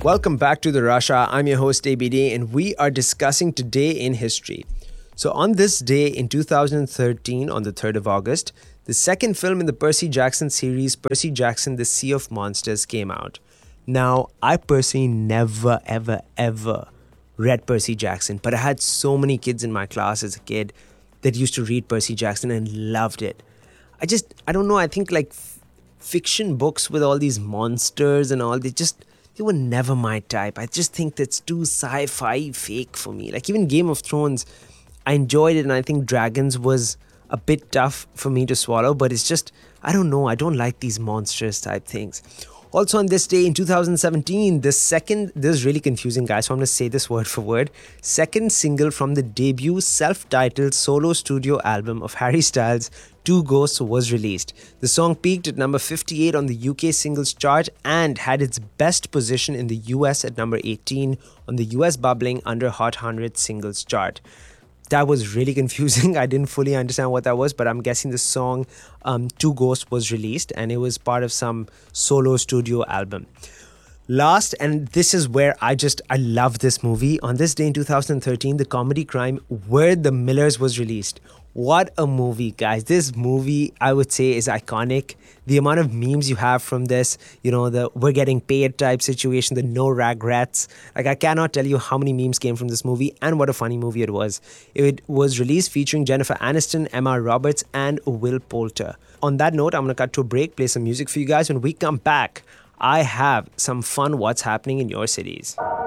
Welcome back to the Russia. I'm your host ABD, and we are discussing today in history. So, on this day in 2013, on the 3rd of August, the second film in the Percy Jackson series, Percy Jackson: The Sea of Monsters, came out. Now, I personally never, ever read Percy Jackson, but I had so many kids in my class as a kid that used to read Percy Jackson and loved it. I don't know, I think like fiction books with all these monsters and all, they were never my type. I just think that's too sci-fi fake for me. Like even Game of Thrones, I enjoyed it, and I think Dragons was a bit tough for me to swallow, but it's just, I don't know, I don't like these monstrous type things. Also on this day in 2017, this is really confusing, guys, so I'm going to say this word for word. Second single from the debut self-titled solo studio album of Harry Styles, Two Ghosts, was released. The song peaked at number 58 on the UK singles chart and had its best position in the US at number 18 on the US bubbling under Hot 100 singles chart. That was really confusing. I didn't fully understand what that was, but I'm guessing the song Two Ghosts was released and it was part of some solo studio album. Last, and this is where I love this movie. On this day in 2013, the comedy crime We're the Millers was released. What a movie, guys. This movie, I would say, is iconic. The amount of memes you have from this, the we're getting paid type situation, the no regrets. Like, I cannot tell you how many memes came from this movie and what a funny movie it was. It was released featuring Jennifer Aniston, Emma Roberts, and Will Poulter. On that note, I'm going to cut to a break, play some music for you guys. When we come back, I have some fun what's happening in your cities.